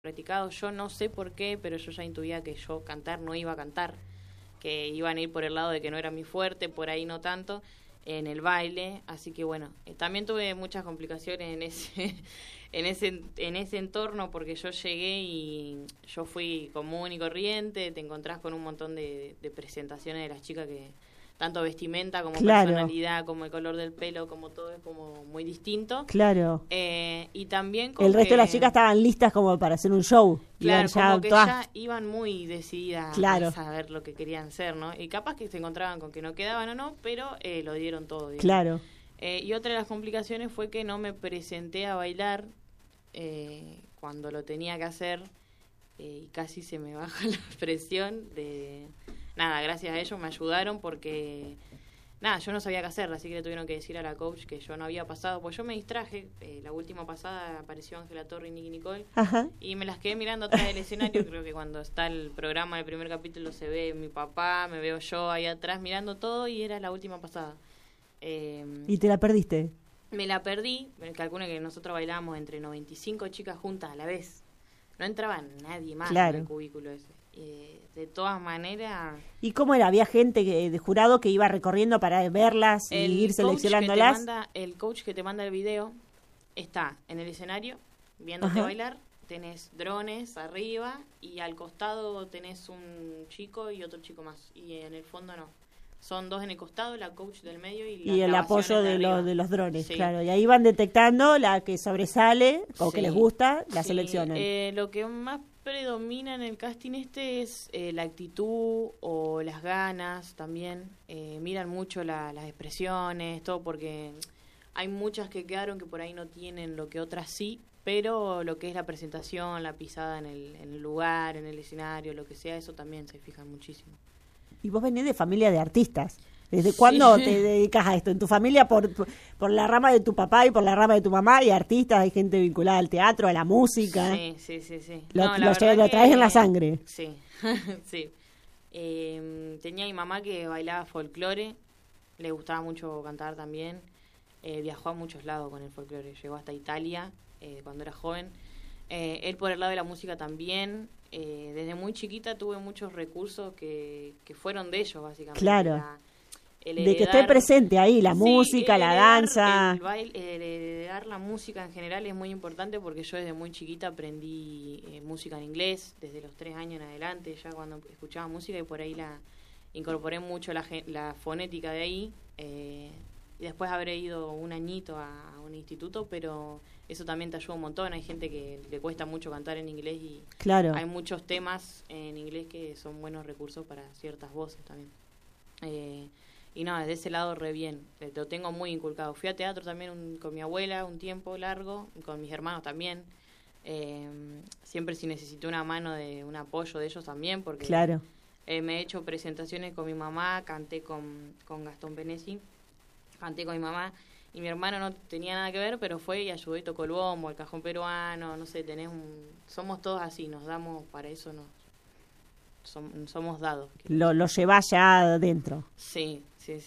practicado. Yo no sé por qué, pero yo ya intuía que yo cantar no iba a cantar, que iban a ir por el lado de que no era mi fuerte, por ahí no tanto, en el baile. Así que bueno, también tuve muchas complicaciones en ese en ese entorno, porque yo llegué y yo fui común y corriente. Te encontrás con un montón de presentaciones de las chicas que tanto vestimenta como personalidad, como el color del pelo, como todo es como muy distinto. Claro. Y también con el resto de las chicas estaban listas como para hacer un show. Claro, ya como que ya iban muy decididas claro. a saber lo que querían ser, ¿no? Y capaz que se encontraban con que no quedaban o no, pero lo dieron todo, digamos. Claro. Y otra de las complicaciones fue que no me presenté a bailar cuando lo tenía que hacer, y casi se me baja la presión de... Nada, gracias a ellos me ayudaron porque, nada, yo no sabía qué hacer, así que le tuvieron que decir a la coach que yo no había pasado, pues yo me distraje, la última pasada apareció Ángela Torre y Nicky Nicole, Ajá. y me las quedé mirando atrás del escenario. Creo que cuando está el programa, el primer capítulo, se ve mi papá, me veo yo ahí atrás mirando todo, y era la última pasada. ¿Y te la perdiste? Me la perdí, calculo que nosotros bailábamos entre 95 chicas juntas a la vez, no entraba nadie más en el cubículo ese. De todas maneras... ¿Y cómo era? ¿Había gente de jurado que iba recorriendo para verlas y ir seleccionándolas? El coach que te manda el video está en el escenario viéndote bailar. Tenés drones arriba y al costado tenés un chico y otro chico más. Y en el fondo no. Son dos en el costado, la coach del medio y el apoyo de los drones, sí. Claro. Y ahí van detectando la que sobresale o que les gusta, la seleccionan. Lo que más predomina en el casting es la actitud o las ganas también. Miran mucho las expresiones, todo, porque hay muchas que quedaron que por ahí no tienen lo que otras sí, pero lo que es la presentación, la pisada en el lugar, en el escenario, lo que sea, eso también se fijan muchísimo. Y vos venís de familia de artistas. ¿Desde cuándo te dedicas a esto? ¿En tu familia por la rama de tu papá y por la rama de tu mamá hay artistas, hay gente vinculada al teatro, a la música? Sí. Lo traes en la sangre. Sí, sí. Tenía mi mamá que bailaba folclore, le gustaba mucho cantar también. Viajó a muchos lados con el folclore, llegó hasta Italia cuando era joven. Él por el lado de la música también. Desde muy chiquita tuve muchos recursos que fueron de ellos, básicamente. Claro. De que esté presente ahí, la música, la danza. El baile, heredar la música en general es muy importante, porque yo desde muy chiquita aprendí música en inglés, desde los 3 años en adelante, ya cuando escuchaba música, y por ahí la incorporé mucho la fonética de ahí. Y después habré ido un añito a un instituto, pero eso también te ayuda un montón. Hay gente que le cuesta mucho cantar en inglés y hay muchos temas en inglés que son buenos recursos para ciertas voces también. Y no, desde ese lado re bien, lo tengo muy inculcado. Fui a teatro también con mi abuela un tiempo largo, con mis hermanos también. Siempre si necesité una mano, un apoyo de ellos también, porque me he hecho presentaciones con mi mamá, canté con Gastón Penesi, canté con mi mamá, y mi hermano no tenía nada que ver, pero fue y ayudó y tocó el bombo, el cajón peruano, no sé, somos todos así, nos damos para eso, somos dados. Lo llevás ya dentro. Sí.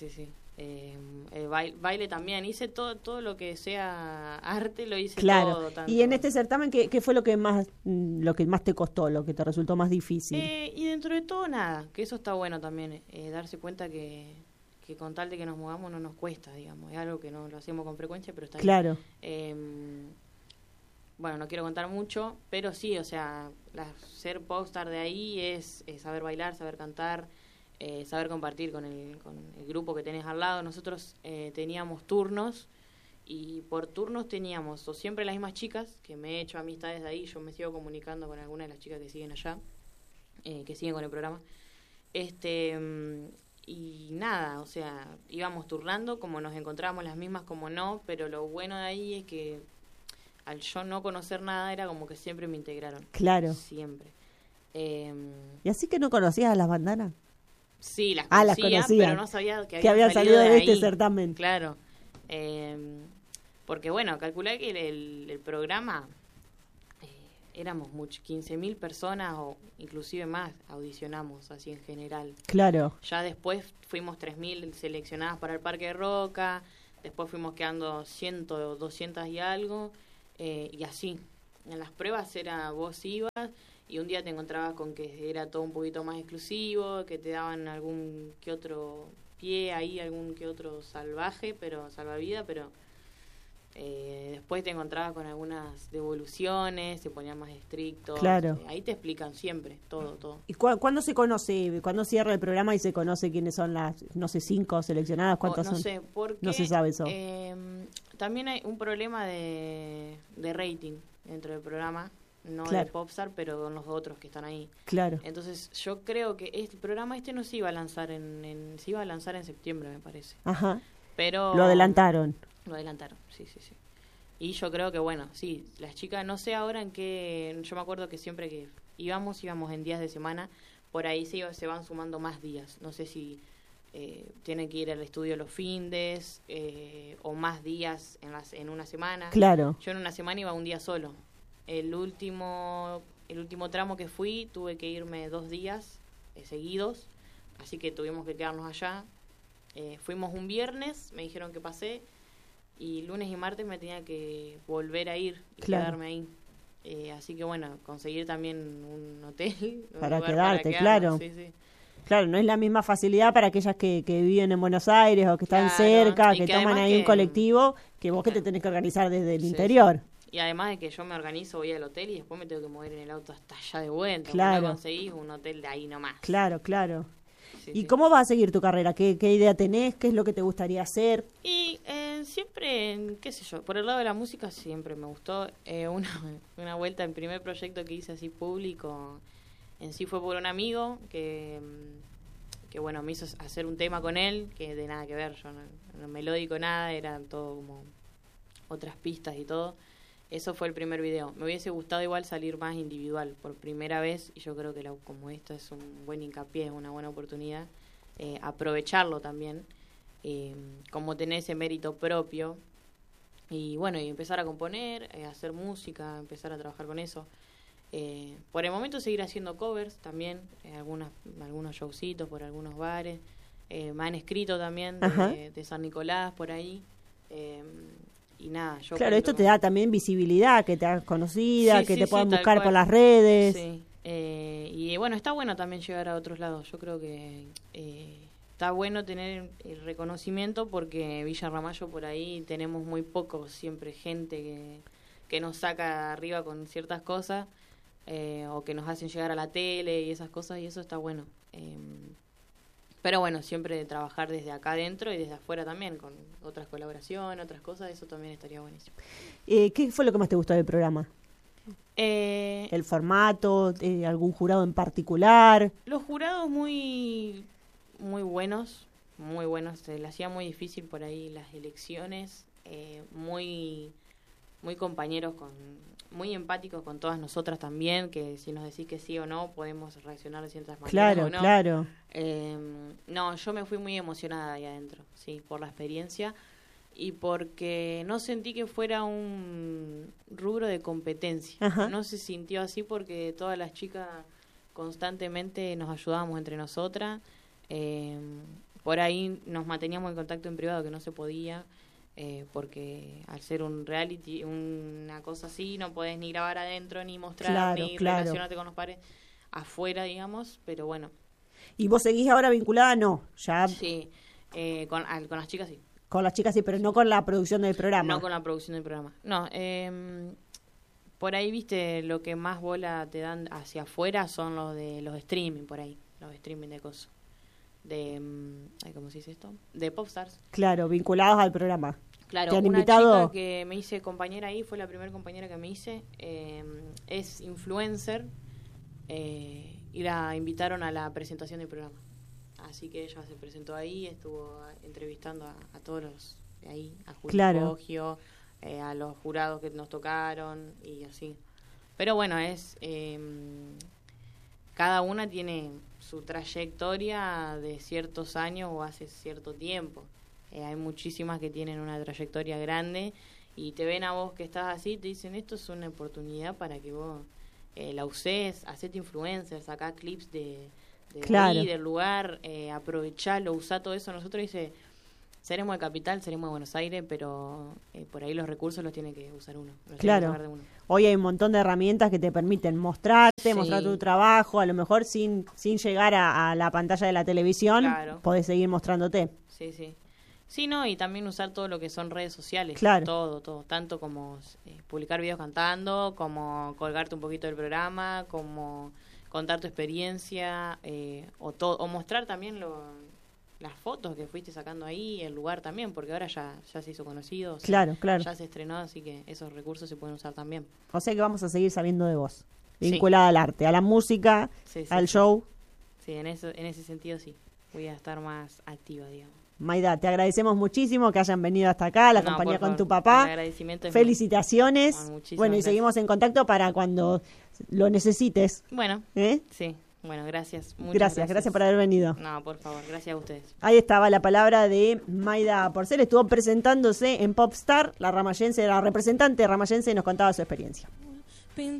El baile también, hice todo lo que sea arte, lo hice todo. Tanto. Y en este certamen, ¿qué fue lo que más te costó, lo que te resultó más difícil? Y dentro de todo nada, que eso está bueno también, darse cuenta que con tal de que nos movamos no nos cuesta, digamos, es algo que no lo hacemos con frecuencia, pero está bien. Bueno, no quiero contar mucho, pero sí, o sea, ser popstar de ahí es saber bailar, saber cantar, saber compartir con el grupo que tenés al lado. Nosotros teníamos turnos, y por turnos teníamos o siempre las mismas chicas, que me he hecho amistades de ahí, yo me sigo comunicando con algunas de las chicas que siguen allá, que siguen con el programa. Y nada, o sea, íbamos turnando, como nos encontrábamos las mismas, como no, pero lo bueno de ahí es que al yo no conocer nada, era como que siempre me integraron. Claro. Siempre. ¿Y así que no conocías a las bandanas? Sí, las conocía, pero no sabía que habían salido de este certamen. Claro. Porque bueno, calculé que el programa... éramos muchos, 15.000 personas o inclusive más audicionamos así en general. Claro. Ya después fuimos 3.000 seleccionadas para el Parque de Roca, después fuimos quedando 100 o 200 y algo, y así. en las pruebas era vos ibas y un día te encontrabas con que era todo un poquito más exclusivo, que te daban algún que otro pie ahí, algún que otro salvavidas, pero después te encontrabas con algunas devoluciones, se ponían más estrictos. Claro. Ahí te explican siempre, todo. ¿Y cuándo se conoce? ¿Cuándo cierra el programa y se conoce quiénes son las, no sé, 5 seleccionadas? ¿Cuántas no son? sé, porque no se sabe eso. También hay un problema de rating dentro del programa, no Claro. de Popstar, pero con los otros que están ahí. Claro. Entonces yo creo que el programa no se iba a lanzar se iba a lanzar en septiembre, me parece. Ajá. Pero Lo adelantaron. Lo adelantaron, sí. Y yo creo que, bueno, sí, las chicas, no sé ahora en qué... Yo me acuerdo que siempre que íbamos en días de semana, por ahí se van sumando más días. No sé si tienen que ir al estudio los findes o más días en una semana. Claro. Yo en una semana iba un día solo. El último tramo que fui, tuve que irme 2 días seguidos, así que tuvimos que quedarnos allá. Fuimos un viernes, me dijeron que pasé, y lunes y martes me tenía que volver a ir y quedarme ahí. Así que bueno, conseguir también un hotel. Para un lugar quedarte, quedarnos, claro. Sí. Claro, no es la misma facilidad para aquellas que viven en Buenos Aires o que están Claro, cerca, y que que toman además ahí un que- colectivo, que vos que te Claro. tenés que organizar desde el Sí, interior. Y además de que yo me organizo, voy al hotel y después me tengo que mover en el auto hasta allá de vuelta. Claro. No conseguís un hotel de ahí nomás. Claro. Sí, ¿Y sí. cómo vas a seguir tu carrera? ¿Qué idea tenés? ¿Qué es lo que te gustaría hacer? Y siempre, qué sé yo, por el lado de la música siempre me gustó. Una vuelta, el primer proyecto que hice así público, en sí fue por un amigo que bueno, me hizo hacer un tema con él, que de nada que ver, yo no melódico nada, eran todo como otras pistas y todo. Eso fue el primer video. Me hubiese gustado igual salir más individual por primera vez, y yo creo que como esto es un buen hincapié, es una buena oportunidad, aprovecharlo también, como tener ese mérito propio, y bueno, y empezar a componer, hacer música, empezar a trabajar con eso. Por el momento seguir haciendo covers también, algunos showcitos por algunos bares. Me han escrito también de San Nicolás por ahí. Y nada, yo Claro, esto te da también visibilidad, que te hagas conocida, Sí, que sí, te sí, puedan tal buscar cual. por las redes. Sí. Y bueno, está bueno también llegar a otros lados. Yo creo que está bueno tener el reconocimiento, porque Villa Ramallo por ahí tenemos muy poco, siempre gente que nos saca arriba con ciertas cosas, o que nos hacen llegar a la tele y esas cosas, y eso está bueno. Pero bueno, siempre trabajar desde acá adentro y desde afuera también, con otras colaboraciones, otras cosas, eso también estaría buenísimo. ¿Qué fue lo que más te gustó del programa? Eh, ¿El formato? ¿Algún jurado en particular? Los jurados muy buenos, se le hacía muy difícil por ahí las elecciones, muy compañeros, muy empáticos con todas nosotras también, que si nos decís que sí o no, podemos reaccionar de ciertas maneras. Claro, o no. claro. No, yo me fui muy emocionada ahí adentro, sí, por la experiencia, y porque no sentí que fuera un rubro de competencia. Ajá. No se sintió así, porque todas las chicas constantemente nos ayudábamos entre nosotras. Por ahí nos manteníamos en contacto en privado, que no se podía, porque al ser un reality, una cosa así, no podés ni grabar adentro, ni mostrar, Claro, ni claro. relacionarte con los pares afuera, digamos, pero bueno. ¿Y vos seguís ahora vinculada? No, ya Sí, con las chicas sí. con las chicas sí, pero no con la producción del programa. No con la producción del programa. No, por ahí, viste, lo que más bola te dan hacia afuera son los de los streaming, por ahí. Los streaming de cosas. ¿Cómo se dice esto? De Popstars. Claro, vinculados al programa. Claro, ¿Te han una invitado? chica que me hice compañera ahí, fue la primera compañera que me hice, es influencer, y la invitaron a la presentación del programa. Así que ella se presentó ahí, estuvo entrevistando a todos los de ahí, a Julio Claro. Boggio, a los jurados que nos tocaron y así. Pero bueno, cada una tiene su trayectoria de ciertos años o hace cierto tiempo. Hay muchísimas que tienen una trayectoria grande y te ven a vos que estás así, te dicen, esto es una oportunidad para que vos la uses, hacete influencer, sacá clips de Claro. ahí, del lugar, aprovechalo, usá todo eso. Nosotros seremos de Capital, seremos de Buenos Aires, pero por ahí los recursos los tiene que usar uno. Claro. De uno. Hoy hay un montón de herramientas que te permiten mostrarte, mostrar tu trabajo, a lo mejor sin llegar a la pantalla de la televisión, podés seguir mostrándote. Sí, sí. Sí, no, y también usar todo lo que son redes sociales. Claro. Todo. Tanto como publicar videos cantando, como colgarte un poquito del programa, como contar tu experiencia, o mostrar también las fotos que fuiste sacando ahí, el lugar también, porque ahora ya se hizo conocido. Claro. Ya se estrenó, así que esos recursos se pueden usar también. O sea que vamos a seguir sabiendo de vos, vinculada al arte, a la música, al show. Sí, en ese sentido sí, voy a estar más activa, digamos. Mayda, te agradecemos muchísimo que hayan venido hasta acá, la compañía con tu papá. Felicitaciones. Bueno, y seguimos en contacto para cuando lo necesites. Bueno, sí. Bueno, gracias. Gracias por haber venido. No, por favor, gracias a ustedes. Ahí estaba la palabra de Mayda Porcel. Estuvo presentándose en Popstar, la representante ramayense, y nos contaba su experiencia.